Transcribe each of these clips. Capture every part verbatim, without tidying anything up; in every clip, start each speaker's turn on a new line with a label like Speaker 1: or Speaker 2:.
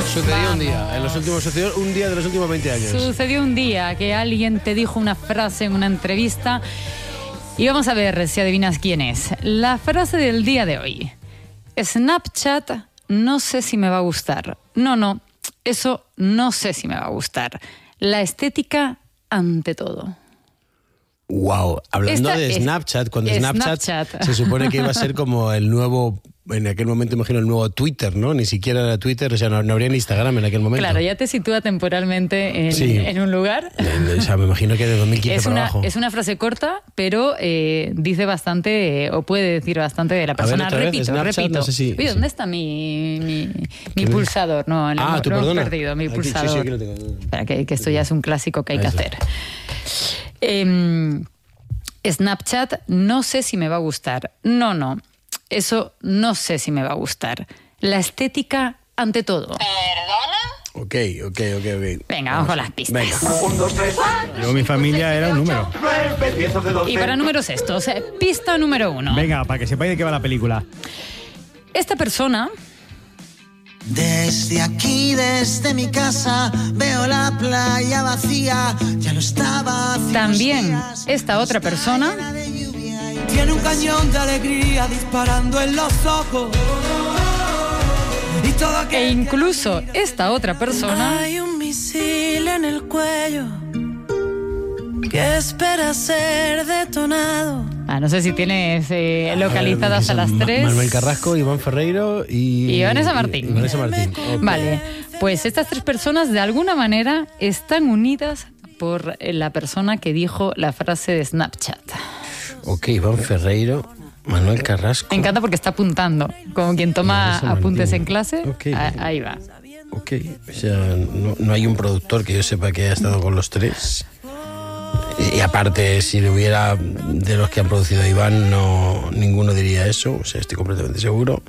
Speaker 1: Sucedió
Speaker 2: Vamos.
Speaker 1: un día, en los últimos, sucedió un día de los últimos veinte años.
Speaker 2: Sucedió un día que alguien te dijo una frase en una entrevista y vamos a ver si adivinas quién es. La frase del día de hoy. Snapchat, no sé si me va a gustar. No, no, eso no sé si me va a gustar. La estética ante todo.
Speaker 1: Wow, hablando
Speaker 2: Esta
Speaker 1: de
Speaker 2: es-
Speaker 1: Snapchat, cuando
Speaker 2: es
Speaker 1: Snapchat,
Speaker 2: Snapchat.
Speaker 1: se supone que iba a ser como el nuevo, en aquel momento imagino el nuevo Twitter, ¿no? Ni siquiera era Twitter, o sea, no, no habría ni Instagram en aquel momento.
Speaker 2: Claro, ya te sitúa temporalmente en,
Speaker 1: Sí.
Speaker 2: en un lugar.
Speaker 1: Eh, O sea, me imagino que de dos mil quince
Speaker 2: Es
Speaker 1: para
Speaker 2: una,
Speaker 1: abajo.
Speaker 2: es una frase corta, pero eh, dice bastante, eh, o puede decir bastante de la persona.
Speaker 1: otra vez,
Speaker 2: repito,
Speaker 1: Snapchat,
Speaker 2: repito.
Speaker 1: no sé si-
Speaker 2: Oye,
Speaker 1: sí.
Speaker 2: ¿dónde está mi, mi, mi
Speaker 1: ¿Qué?
Speaker 2: pulsador? No, lo,
Speaker 1: Ah,
Speaker 2: hemos-
Speaker 1: tú
Speaker 2: lo hemos
Speaker 1: perdona.
Speaker 2: perdido, mi
Speaker 1: Aquí, sí,
Speaker 2: pulsador.
Speaker 1: sí, aquí lo tengo.
Speaker 2: Espera, que, que esto ya es un clásico que hay
Speaker 1: Ahí
Speaker 2: que
Speaker 1: está.
Speaker 2: hacer. Em, Snapchat, no sé si me va a gustar. No, no, eso no sé si me va a gustar. La estética ante todo.
Speaker 1: Ok, ok, ok, ok.
Speaker 2: Venga, vamos con las pistas.
Speaker 1: Venga.
Speaker 3: Yo, mi familia era un número.
Speaker 2: Y para números estos, eh, pista número uno.
Speaker 3: Venga, para que sepáis de qué va la película.
Speaker 2: Esta persona
Speaker 4: Desde aquí, desde mi casa, veo la playa vacía. Ya no estaba hace unos
Speaker 2: también,
Speaker 4: días.
Speaker 2: esta otra persona
Speaker 4: Llena de lluvia y tiene un cañón de alegría disparando en los ojos. Y todo
Speaker 2: e
Speaker 4: aquel
Speaker 2: incluso esta otra persona
Speaker 5: Hay un misil en el cuello que espera ser detonado.
Speaker 2: ah, no sé si tienes eh, localizadas a las
Speaker 1: Ma-
Speaker 2: tres.
Speaker 1: Manuel Carrasco, Iván Ferreiro y...
Speaker 2: Y Vanessa Martín.
Speaker 1: y Vanessa Martín. Ok.
Speaker 2: Vale, pues estas tres personas de alguna manera están unidas por eh, la persona que dijo la frase de Snapchat.
Speaker 1: Ok, Iván Ferreiro, Manuel Carrasco.
Speaker 2: Me encanta porque está apuntando, como quien toma
Speaker 1: Vanessa Martín.
Speaker 2: apuntes en clase.
Speaker 1: Ok.
Speaker 2: Ah, ahí va.
Speaker 1: Ok, o sea, no, no hay un productor que yo sepa que haya estado con los tres. Y, y aparte, si le hubiera de los que han producido a Iván, no, ninguno diría eso, o sea, estoy completamente seguro.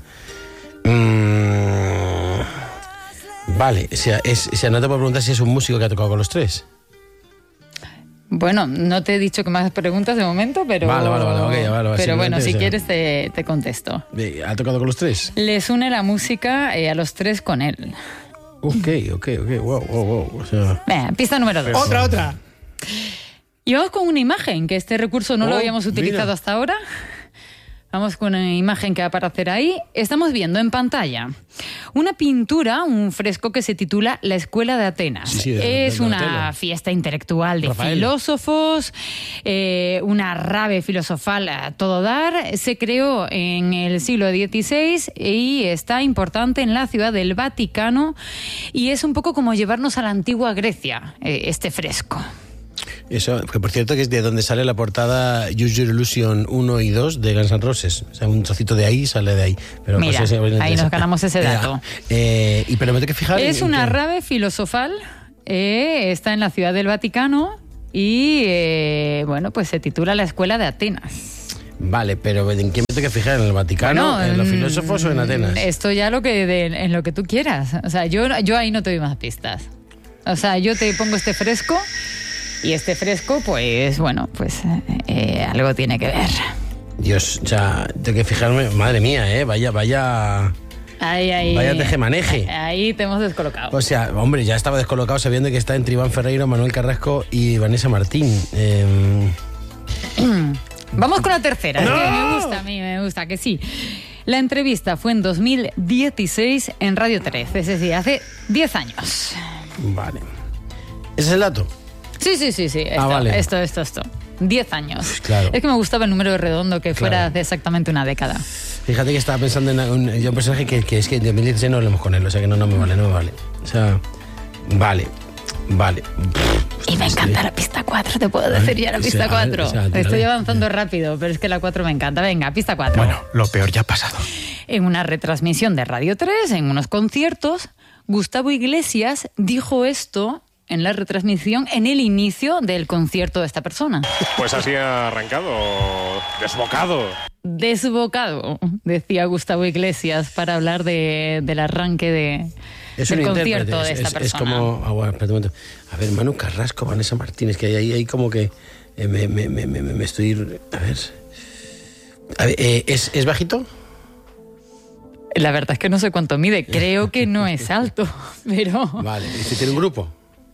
Speaker 1: Mm, vale, o sea, es, o sea, no te puedo preguntar si es un músico que ha tocado con los tres.
Speaker 2: Bueno, no te he dicho que más preguntas de momento, pero.
Speaker 1: Vale, vale, vale, ok, vale, vale,
Speaker 2: pero bueno,
Speaker 1: simplemente,
Speaker 2: si
Speaker 1: o sea-
Speaker 2: quieres te, te contesto.
Speaker 1: Eh, ¿Ha tocado con los tres?
Speaker 2: Les une la música eh, a los tres con él.
Speaker 1: Ok, ok, ok, wow, wow, wow. O sea,
Speaker 2: Venga, pista número dos.
Speaker 3: Otra, otra.
Speaker 2: Y vamos con una imagen, que este recurso no lo
Speaker 1: Oh,
Speaker 2: habíamos utilizado
Speaker 1: mira.
Speaker 2: hasta ahora. Vamos con una imagen que va a aparecer ahí. Estamos viendo en pantalla una pintura, un fresco que se titula La Escuela de Atenas.
Speaker 1: Sí, sí, de-
Speaker 2: es
Speaker 1: de
Speaker 2: una
Speaker 1: Donatello.
Speaker 2: fiesta intelectual de
Speaker 1: Rafael.
Speaker 2: filósofos, eh, una rave filosofal a todo dar. Se creó en el siglo dieciséis y está importante en la ciudad del Vaticano y es un poco como llevarnos a la antigua Grecia, eh, este fresco.
Speaker 1: eso, que por cierto que es de donde sale la portada Use Your Illusion uno y dos de Guns N' Roses. O sea, un trocito de ahí sale de ahí. Pero
Speaker 2: Mira,
Speaker 1: pues, ese-
Speaker 2: ahí nos ganamos ese dato.
Speaker 1: Eh, y pero me tengo que fijar.
Speaker 2: Es
Speaker 1: en- en
Speaker 2: una
Speaker 1: que-
Speaker 2: rave filosofal, eh, está en la ciudad del Vaticano y, eh, bueno, pues se titula La Escuela de Atenas.
Speaker 1: Vale, pero ¿en qué me tengo que fijar? ¿En el Vaticano,
Speaker 2: Bueno,
Speaker 1: en los
Speaker 2: mm,
Speaker 1: filósofos o en Atenas?
Speaker 2: Esto ya lo que de- en lo que tú quieras. O sea, yo, yo ahí no te doy más pistas. O sea, yo te pongo este fresco y este fresco, pues, bueno, pues eh, algo tiene que ver.
Speaker 1: Dios, o sea, tengo que fijarme. Madre mía, ¿eh? Vaya, vaya.
Speaker 2: Ahí, ahí.
Speaker 1: Vaya tejemaneje.
Speaker 2: Ahí te hemos descolocado.
Speaker 1: O sea, hombre, ya estaba descolocado sabiendo que está entre Iván Ferreiro, Manuel Carrasco y Vanessa Martín. Eh,
Speaker 2: Vamos con la tercera, es que me gusta a mí, me gusta, que sí. La entrevista fue en dos mil dieciséis en Radio tres, es decir, hace diez años.
Speaker 1: vale. ¿Ese es el dato?
Speaker 2: Sí, sí, sí, sí. Esto,
Speaker 1: Ah, vale.
Speaker 2: esto, esto, esto. diez años.
Speaker 1: Claro.
Speaker 2: Es que me gustaba el número redondo, que fuera
Speaker 1: Claro.
Speaker 2: de exactamente una década.
Speaker 1: Fíjate que estaba pensando en un, yo un personaje que, que es que en dos mil dieciséis no hablemos con él, o sea que no, no me vale, no me vale. O sea, vale, vale.
Speaker 2: Y me encanta la pista cuatro, te puedo decir ya la
Speaker 1: o
Speaker 2: pista
Speaker 1: sea,
Speaker 2: cuatro.
Speaker 1: o sea, dale.
Speaker 2: Estoy avanzando rápido, pero es que la cuatro me encanta. Venga, pista cuatro.
Speaker 3: Bueno, lo peor ya ha pasado.
Speaker 2: En una retransmisión de Radio tres, en unos conciertos, Gustavo Iglesias dijo esto en la retransmisión en el inicio del concierto de esta persona.
Speaker 6: Pues así ha arrancado, desbocado.
Speaker 2: Desbocado, decía Gustavo Iglesias para hablar de, del arranque de,
Speaker 1: Es
Speaker 2: del
Speaker 1: un
Speaker 2: concierto
Speaker 1: intérprete,
Speaker 2: de
Speaker 1: es,
Speaker 2: esta
Speaker 1: es-
Speaker 2: persona.
Speaker 1: es como. Ah, bueno, espérate un momento. A ver, Manu Carrasco, Vanessa Martínez, que ahí hay como que. eh, me, me, me, me, me estoy. A ver. A ver, eh, ¿es, ¿Es bajito?
Speaker 2: La verdad es que no sé cuánto mide. Creo que no es alto, pero...
Speaker 1: Vale, ¿y si tiene un grupo?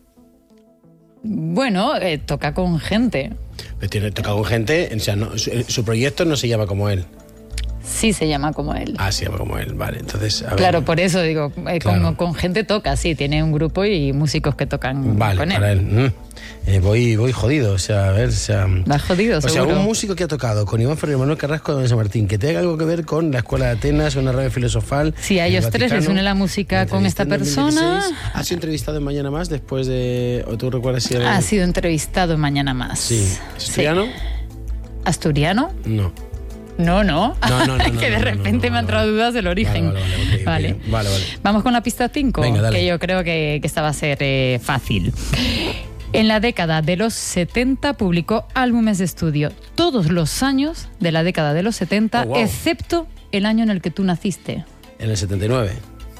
Speaker 2: Bueno, eh, toca con gente.
Speaker 1: Pues tiene, toca con gente, o sea, no, su, su proyecto no se llama como él.
Speaker 2: Sí se llama como él.
Speaker 1: Ah, se llama como él, vale. Entonces, a ver.
Speaker 2: Claro, por eso digo, eh,
Speaker 1: Claro.
Speaker 2: con, con gente toca, sí, tiene un grupo y músicos que tocan
Speaker 1: Vale,
Speaker 2: con él.
Speaker 1: para él. Mm. Eh, voy, voy jodido, o sea, a ver, o sea...
Speaker 2: Vas jodido,
Speaker 1: O sea,
Speaker 2: seguro.
Speaker 1: un músico que ha tocado con Iván Ferrer y Manuel Carrasco de San Martín, que tenga algo que ver con la Escuela de Atenas, una radio filosofal...
Speaker 2: Sí, a
Speaker 1: el
Speaker 2: ellos tres les
Speaker 1: Vaticano,
Speaker 2: une la música
Speaker 1: la
Speaker 2: con esta
Speaker 1: entrevista en dos mil
Speaker 2: persona.
Speaker 1: dieciséis. ¿Has sido entrevistado en Mañana Más después de...? ¿O tú recuerdas si era...?
Speaker 2: Ha sido entrevistado Mañana Más.
Speaker 1: Sí. ¿Asturiano?
Speaker 2: Sí. ¿Asturiano?
Speaker 1: No.
Speaker 2: No, no.
Speaker 1: No, no, no,
Speaker 2: Es
Speaker 1: no,
Speaker 2: que de
Speaker 1: no, no,
Speaker 2: repente
Speaker 1: no,
Speaker 2: me han
Speaker 1: vale,
Speaker 2: entrado
Speaker 1: vale.
Speaker 2: dudas del origen.
Speaker 1: Vale, vale, vale, ok,
Speaker 2: Vale.
Speaker 1: ok. Vale, vale.
Speaker 2: Vamos con la pista cinco,
Speaker 1: Venga, dale.
Speaker 2: que yo creo que, que esta va a ser eh, fácil. En la década de los setenta publicó álbumes de estudio todos los años de la década de los setenta,
Speaker 1: Oh, wow.
Speaker 2: excepto el año en el que tú naciste.
Speaker 1: En el setenta y nueve.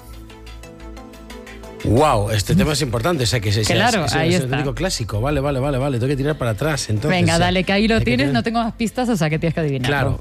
Speaker 1: Wow, este tema es importante, o sea que es, es,
Speaker 2: Claro,
Speaker 1: es, es,
Speaker 2: ahí
Speaker 1: es un
Speaker 2: está.
Speaker 1: auténtico clásico. Vale, vale, vale, vale. Tengo que tirar para atrás, entonces.
Speaker 2: Venga,
Speaker 1: o sea,
Speaker 2: dale, que ahí lo
Speaker 1: hay que
Speaker 2: tienes,
Speaker 1: tirar-
Speaker 2: no tengo más pistas, o sea que tienes que adivinarlo.
Speaker 1: Claro.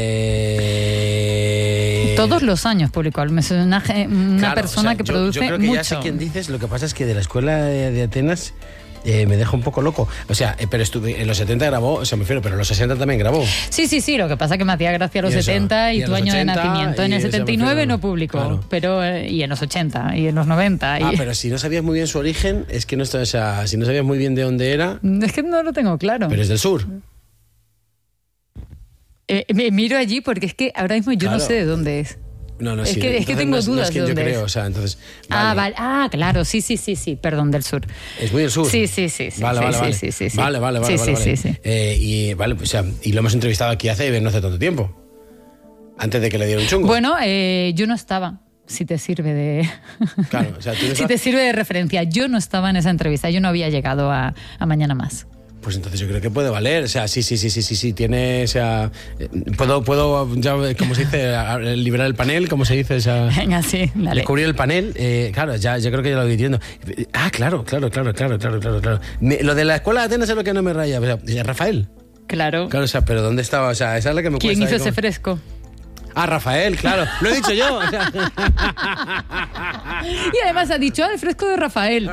Speaker 1: Eh...
Speaker 2: Todos los años publicó álbumes. Es una, ge- una
Speaker 1: Claro,
Speaker 2: persona
Speaker 1: o sea,
Speaker 2: que
Speaker 1: yo,
Speaker 2: produce
Speaker 1: yo creo que
Speaker 2: mucho.
Speaker 1: ya sé quién dices, lo que pasa es que de la escuela de, de Atenas eh, me deja un poco loco. O sea, eh, pero estuve, en los setenta grabó, o sea, me refiero, pero en los sesenta también grabó.
Speaker 2: Sí, sí, sí, lo que pasa es que me hacía gracia a los
Speaker 1: Y eso,
Speaker 2: setenta y,
Speaker 1: y a
Speaker 2: tu
Speaker 1: los
Speaker 2: año de
Speaker 1: ochenta,
Speaker 2: nacimiento. En
Speaker 1: y
Speaker 2: el
Speaker 1: eso me
Speaker 2: setenta y nueve
Speaker 1: refiero,
Speaker 2: no publicó,
Speaker 1: claro.
Speaker 2: pero eh, y en los ochenta y en los noventa. Y...
Speaker 1: Ah, pero si no sabías muy bien su origen, es que no está, o sea, si no sabías muy bien de dónde era,
Speaker 2: Es que no lo tengo claro.
Speaker 1: pero es del sur.
Speaker 2: Eh, me miro allí porque es que ahora mismo yo no
Speaker 1: Claro.
Speaker 2: sé de dónde es.
Speaker 1: No, no,
Speaker 2: Es
Speaker 1: sí.
Speaker 2: que- es que
Speaker 1: entonces
Speaker 2: tengo
Speaker 1: no es- no
Speaker 2: dudas
Speaker 1: es quien
Speaker 2: de
Speaker 1: yo
Speaker 2: dónde
Speaker 1: creo,
Speaker 2: es.
Speaker 1: o sea, entonces.
Speaker 2: Ah,
Speaker 1: vale.
Speaker 2: vale. Ah, claro, sí, sí, sí, sí, perdón, del sur.
Speaker 1: Es muy del sur.
Speaker 2: Sí, sí, sí, sí.
Speaker 1: Vale,
Speaker 2: sí,
Speaker 1: vale,
Speaker 2: sí,
Speaker 1: vale.
Speaker 2: sí, sí, sí.
Speaker 1: Vale, vale, vale.
Speaker 2: Sí,
Speaker 1: vale,
Speaker 2: sí,
Speaker 1: vale.
Speaker 2: sí, sí.
Speaker 1: Eh, y vale, pues, o sea, y lo hemos entrevistado aquí hace no hace tanto tiempo. Antes de que le diera un chungo.
Speaker 2: Bueno, eh, yo no estaba. Si te sirve de.
Speaker 1: Claro, o sea, tú no
Speaker 2: si
Speaker 1: estabas-
Speaker 2: te sirve de referencia. Yo no estaba en esa entrevista. Yo no había llegado a, a Mañana Más.
Speaker 1: Pues entonces yo creo que puede valer. O sea, sí, sí, sí, sí, sí, sí. Tiene, o sea. eh, Puedo, puedo, ya, ¿cómo se dice? A- a- liberar el panel, ¿cómo se dice? O sea.
Speaker 2: Venga, sí, dale.
Speaker 1: Descubrir el panel, eh, claro, ya, yo creo que ya lo voy diciendo. Ah, claro, claro, claro, claro, claro, claro, claro. Me- lo de la escuela de Atenas es lo que no me raya. O sea, Rafael.
Speaker 2: Claro.
Speaker 1: Claro, o sea, pero ¿dónde estaba? O sea, esa es la que me
Speaker 2: ¿Quién
Speaker 1: cuesta.
Speaker 2: hizo
Speaker 1: ahí
Speaker 2: ese
Speaker 1: como-
Speaker 2: fresco?
Speaker 1: Ah, Rafael, claro. Lo he dicho yo. O sea.
Speaker 2: Y además ha dicho, ah, el fresco de Rafael.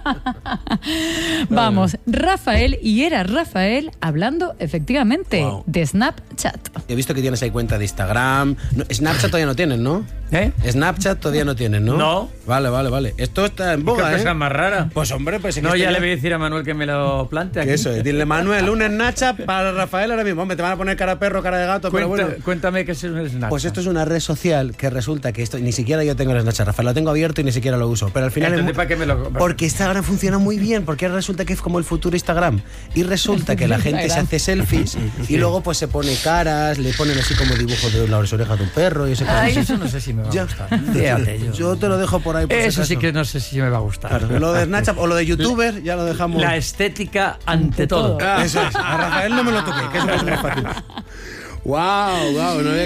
Speaker 2: Vamos, Rafael, y era Rafael hablando efectivamente
Speaker 1: Wow.
Speaker 2: de Snapchat.
Speaker 1: He visto que tienes ahí cuenta de Instagram. No, Snapchat todavía no tienes, ¿no?
Speaker 7: ¿Eh?
Speaker 1: Snapchat todavía no tienes, ¿no?
Speaker 7: No.
Speaker 1: Vale, vale, vale. Esto está en boga,
Speaker 7: ¿Qué
Speaker 1: ¿eh?
Speaker 7: cosa más rara?
Speaker 1: Pues hombre, pues
Speaker 7: No, ya le voy a decir a Manuel que me lo plante aquí.
Speaker 1: Que eso es. Dile, Manuel, un Snapchat para Rafael ahora mismo. Hombre, te van a poner cara de perro, cara de gato, pero
Speaker 7: Cuenta-
Speaker 1: bueno.
Speaker 7: Cuéntame qué es un Snapchat.
Speaker 1: Pues esto es una red social que resulta que esto ni siquiera yo tengo el Snapchat, Rafael, lo tengo abierto y ni siquiera lo uso. Pero al final.
Speaker 7: Entonces,
Speaker 1: es mu-
Speaker 7: ¿para qué me lo-
Speaker 1: Porque Instagram funciona muy bien, porque ahora resulta que es como el futuro Instagram. Y resulta que la gente se
Speaker 2: Instagram.
Speaker 1: hace selfies y luego pues se pone caras, le ponen así como dibujos de las orejas de un perro y ese
Speaker 7: Ay, eso no sé si me va a
Speaker 1: Ya.
Speaker 7: gustar. Fíjate, yo-
Speaker 1: Yo te lo dejo por ahí. Por si
Speaker 7: Eso sí
Speaker 1: acaso.
Speaker 7: que no sé si me va a gustar.
Speaker 1: Claro, lo de Snapchat o lo de youtuber ya lo dejamos.
Speaker 7: La estética ante todo.
Speaker 2: todo.
Speaker 1: Eso es. A Rafael no me lo toqué, que eso es muy fácil. Wow, wow, no había